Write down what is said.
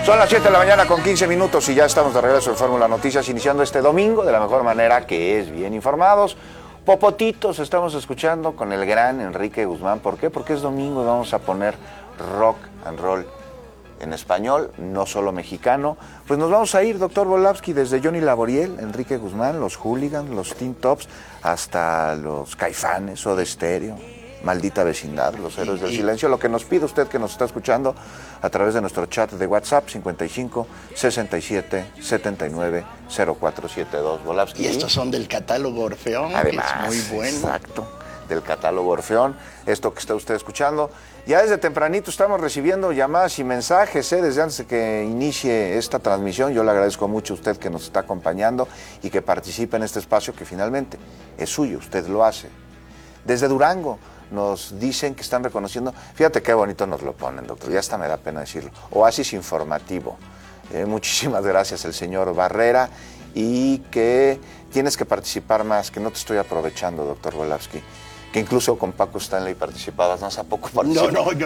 Son las 7 de la mañana con 15 minutos y ya estamos de regreso en Fórmula Noticias, iniciando este domingo de la mejor manera, que es bien informados. Popotitos estamos escuchando con el gran Enrique Guzmán. ¿Por qué? Porque es domingo y vamos a poner rock and roll en español, no solo mexicano. Pues nos vamos a ir, doctor Volavsky, desde Johnny Laboriel, Enrique Guzmán, los Hooligans, los Teen Tops, hasta los Caifanes, Soda Stereo, Maldita Vecindad, los Héroes del Silencio. Lo que nos pide usted, que nos está escuchando a través de nuestro chat de WhatsApp, 55 67 79 0472. Volavsky. Y estos son del catálogo Orfeón, además, que es muy bueno. Exacto, del catálogo Orfeón. Esto que está usted escuchando. Ya desde tempranito estamos recibiendo llamadas y mensajes, desde antes de que inicie esta transmisión. Yo le agradezco mucho a usted que nos está acompañando y que participe en este espacio que finalmente es suyo, usted lo hace. Desde Durango nos dicen que están reconociendo, fíjate qué bonito nos lo ponen, doctor, ya hasta me da pena decirlo, Oasis Informativo. Muchísimas gracias, el señor Barrera, y que tienes que participar más, que no te estoy aprovechando, doctor Volavsky, que incluso con Paco Stanley participabas, ¿no? ¿A poco participabas? No,